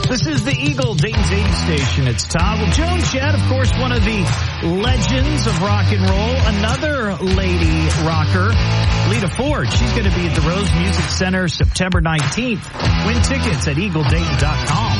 This is the Eagle, Dayton's 80 station. It's Todd. Well, Joan Jett, of course, one of the legends of rock and roll. Another lady rocker, Lita Ford. She's going to be at the Rose Music Center September 19th. Win tickets at eagledayton.com.